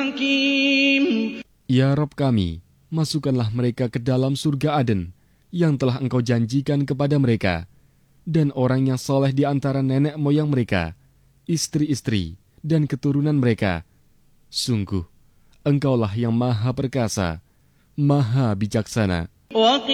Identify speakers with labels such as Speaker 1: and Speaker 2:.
Speaker 1: حكيم.
Speaker 2: Ya Rabb kami, masukkanlah mereka ke dalam surga Aden yang telah Engkau janjikan kepada mereka, dan orang yang soleh di antara nenek moyang mereka, istri-istri, dan keturunan mereka. Sungguh, Engkaulah yang maha perkasa, maha bijaksana.